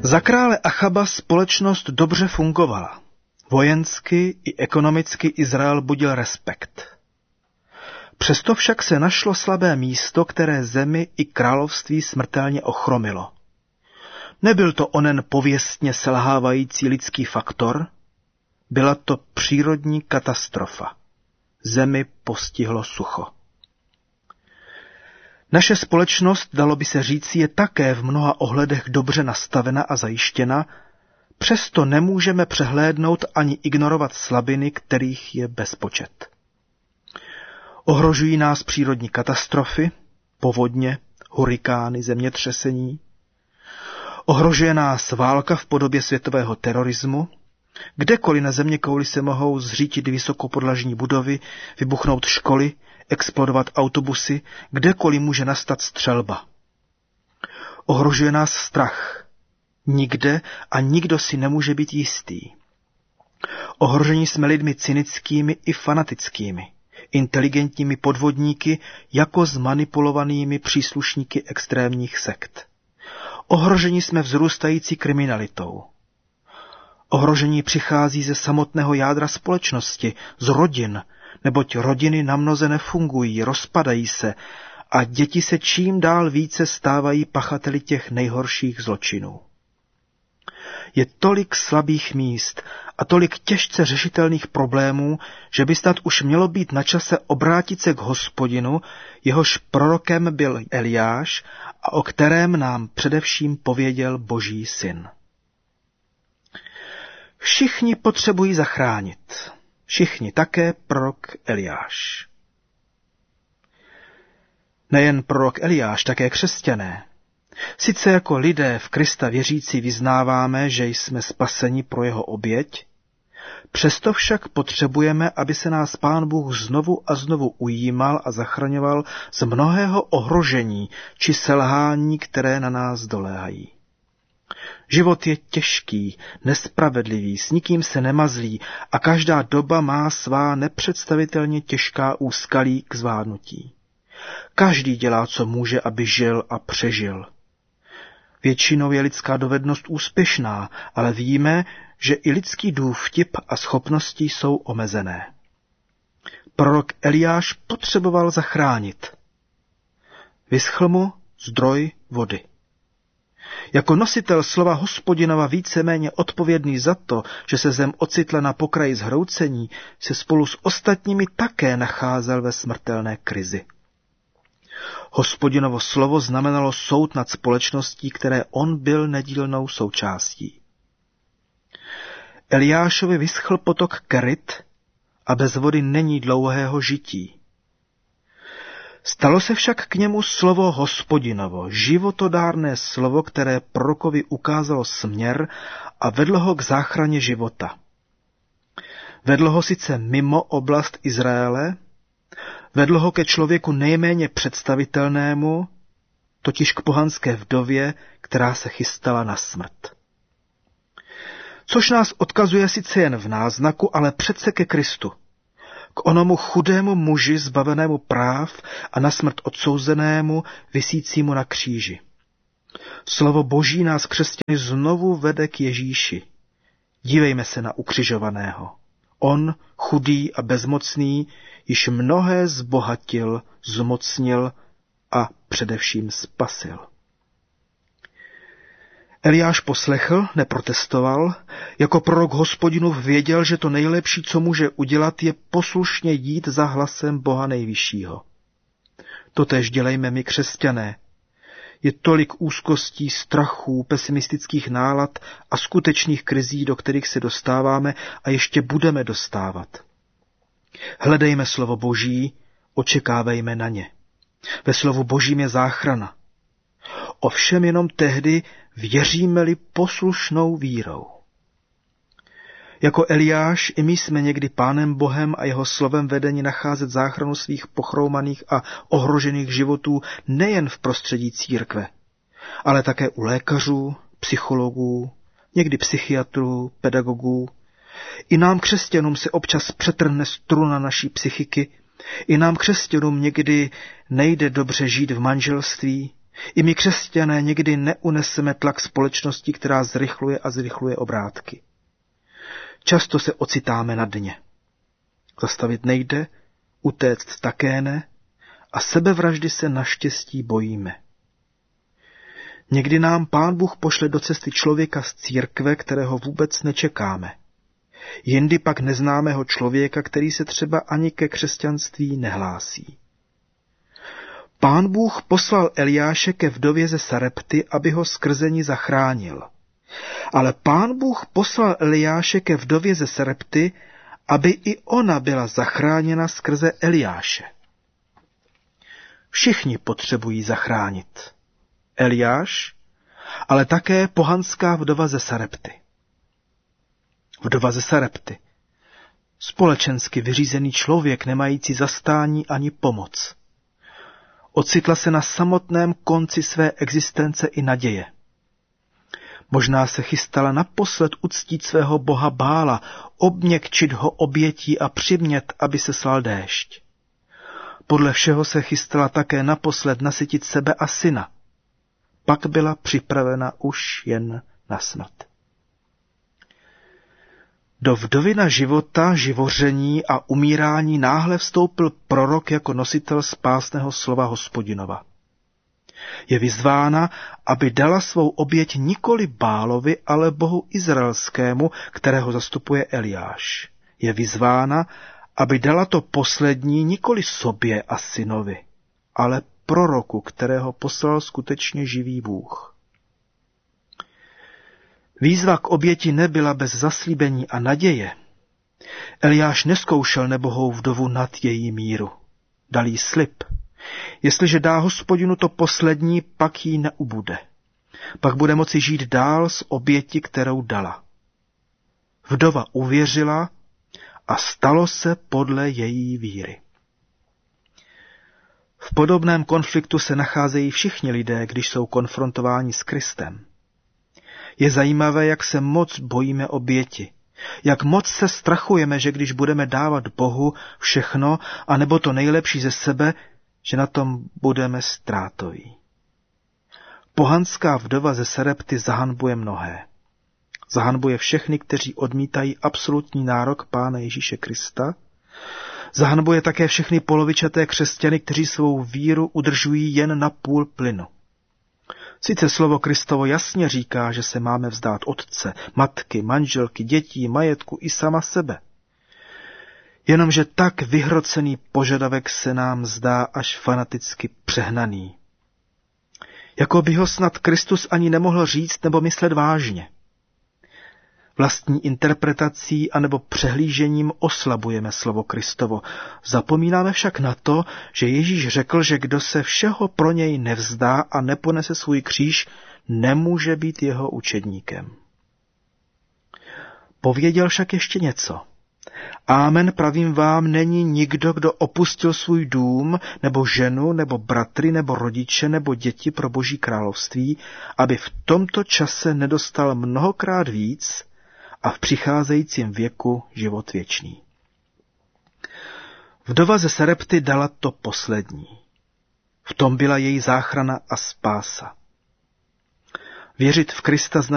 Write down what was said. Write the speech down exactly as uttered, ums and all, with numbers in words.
Za krále Achaba společnost dobře fungovala. Vojensky i ekonomicky Izrael budil respekt. Přesto však se našlo slabé místo, které zemi i království smrtelně ochromilo. Nebyl to onen pověstně selhávající lidský faktor, byla to přírodní katastrofa. Zemi postihlo sucho. Naše společnost, dalo by se říci, je také v mnoha ohledech dobře nastavena a zajištěna, přesto nemůžeme přehlédnout ani ignorovat slabiny, kterých je bezpočet. Ohrožují nás přírodní katastrofy, povodně, hurikány, zemětřesení. Ohrožuje nás válka v podobě světového terorismu. Kdekoliv na zeměkouli se mohou zřítit vysokopodlažní budovy, vybuchnout školy, explodovat autobusy, kdekoliv může nastat střelba. Ohrožuje nás strach. Nikde a nikdo si nemůže být jistý. Ohroženi jsme lidmi cynickými i fanatickými, inteligentními podvodníky jako zmanipulovanými příslušníky extrémních sekt. Ohroženi jsme vzrůstající kriminalitou. Ohrožení přichází ze samotného jádra společnosti, z rodin, neboť rodiny namnoze nefungují, rozpadají se a děti se čím dál více stávají pachateli těch nejhorších zločinů. Je tolik slabých míst a tolik těžce řešitelných problémů, že by snad už mělo být na čase obrátit se k Hospodinu, jehož prorokem byl Eliáš a o kterém nám především pověděl Boží syn. Všichni potřebují zachránit. Všichni, také prorok Eliáš. Nejen prorok Eliáš, také křesťané. Sice jako lidé v Krista věřící vyznáváme, že jsme spaseni pro jeho oběť, přesto však potřebujeme, aby se nás Pán Bůh znovu a znovu ujímal a zachraňoval z mnohého ohrožení či selhání, které na nás doléhají. Život je těžký, nespravedlivý, s nikým se nemazlí a každá doba má svá nepředstavitelně těžká úskalí k zvládnutí. Každý dělá, co může, aby žil a přežil. Většinou je lidská dovednost úspěšná, ale víme, že i lidský důvtip a schopnosti jsou omezené. Prorok Eliáš potřeboval zachránit. Vyschl mu zdroj vody. Jako nositel slova Hospodinova víceméně odpovědný za to, že se zem ocitla na pokraji zhroucení, se spolu s ostatními také nacházel ve smrtelné krizi. Hospodinovo slovo znamenalo soud nad společností, které on byl nedílnou součástí. Eliášovi vyschl potok Kerit a bez vody není dlouhého žití. Stalo se však k němu slovo Hospodinovo, životodárné slovo, které prorokovi ukázalo směr a vedlo ho k záchraně života. Vedlo ho sice mimo oblast Izraele, vedlo ho ke člověku nejméně představitelnému, totiž k pohanské vdově, která se chystala na smrt. Což nás odkazuje sice jen v náznaku, ale přece ke Kristu, k onomu chudému muži zbavenému práv a na smrt odsouzenému, visícímu na kříži. Slovo Boží nás křesťany znovu vede k Ježíši. Dívejme se na ukřižovaného. On, chudý a bezmocný, již mnohé zbohatil, zmocnil a především spasil. Eliáš poslechl, neprotestoval, jako prorok Hospodinův věděl, že to nejlepší, co může udělat, je poslušně jít za hlasem Boha nejvyššího. Totéž dělejme my křesťané. Je tolik úzkostí, strachů, pesimistických nálad a skutečných krizí, do kterých se dostáváme a ještě budeme dostávat. Hledejme slovo Boží, očekávejme na ně. Ve slovu Božím je záchrana. Ovšem jenom tehdy věříme-li poslušnou vírou. Jako Eliáš i my jsme někdy Pánem Bohem a jeho slovem vedeni nacházet záchranu svých pochroumaných a ohrožených životů nejen v prostředí církve, ale také u lékařů, psychologů, někdy psychiatrů, pedagogů. I nám křesťanům se občas přetrhne struna naší psychiky, i nám křesťanům někdy nejde dobře žít v manželství, I my křesťané někdy neuneseme tlak společnosti, která zrychluje a zrychluje obrátky. Často se ocitáme na dně. Zastavit nejde, utéct také ne a sebevraždy se naštěstí bojíme. Někdy nám Pán Bůh pošle do cesty člověka z církve, kterého vůbec nečekáme. Jindy pak neznámého člověka, který se třeba ani ke křesťanství nehlásí. Pán Bůh poslal Eliáše ke vdově ze Sarepty, aby ho skrze ní zachránil. Ale Pán Bůh poslal Eliáše ke vdově ze Sarepty, aby i ona byla zachráněna skrze Eliáše. Všichni potřebují zachránit. Eliáš, ale také pohanská vdova ze Sarepty. Vdova ze Sarepty. Společensky vyřízený člověk, nemající zastání ani pomoc. Ocitla se na samotném konci své existence i naděje. Možná se chystala naposled uctít svého boha Bála, obměkčit ho obětí a přimět, aby se slal déšť. Podle všeho se chystala také naposled nasytit sebe a syna. Pak byla připravena už jen na smrt. Do vdovina života, živoření a umírání náhle vstoupil prorok jako nositel spásného slova Hospodinova. Je vyzvána, aby dala svou oběť nikoli Bálovi, ale Bohu izraelskému, kterého zastupuje Eliáš. Je vyzvána, aby dala to poslední nikoli sobě a synovi, ale proroku, kterého poslal skutečně živý Bůh. Výzva k oběti nebyla bez zaslíbení a naděje. Eliáš nezkoušel nebohou vdovu nad její míru. Dal jí slib. Jestliže dá Hospodinu to poslední, pak jí neubude. Pak bude moci žít dál z oběti, kterou dala. Vdova uvěřila a stalo se podle její víry. V podobném konfliktu se nacházejí všichni lidé, když jsou konfrontováni s Kristem. Je zajímavé, jak se moc bojíme oběti, jak moc se strachujeme, že když budeme dávat Bohu všechno, anebo to nejlepší ze sebe, že na tom budeme ztrátoví. Pohanská vdova ze Sarepty zahanbuje mnohé. Zahanbuje všechny, kteří odmítají absolutní nárok Pána Ježíše Krista. Zahanbuje také všechny polovičaté křesťany, kteří svou víru udržují jen na půl plynu. Sice slovo Kristovo jasně říká, že se máme vzdát otce, matky, manželky, dětí, majetku i sama sebe. Jenomže tak vyhrocený požadavek se nám zdá až fanaticky přehnaný. Jako by ho snad Kristus ani nemohl říct nebo myslet vážně. Vlastní interpretací anebo přehlížením oslabujeme slovo Kristovo. Zapomínáme však na to, že Ježíš řekl, že kdo se všeho pro něj nevzdá a neponese svůj kříž, nemůže být jeho učedníkem. Pověděl však ještě něco. Amen, pravím vám, není nikdo, kdo opustil svůj dům, nebo ženu, nebo bratry, nebo rodiče, nebo děti pro Boží království, aby v tomto čase nedostal mnohokrát víc a v přicházejícím věku život věčný. Vdova ze Sarepty dala to poslední. V tom byla její záchrana a spása. Věřit v Krista znamená